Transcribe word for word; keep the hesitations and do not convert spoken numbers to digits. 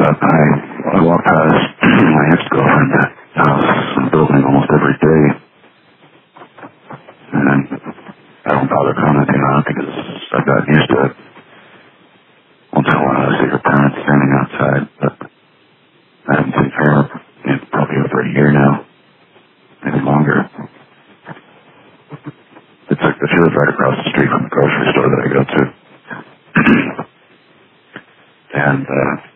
but I, I walk past my ex-girlfriend's house and building almost every day. And I don't bother commenting on it because I've gotten used to it. Once in a while I see her parents standing outside, but I haven't seen her in probably over a year now, maybe longer. It's like she lives right across the street from the grocery store that I go to. And, uh,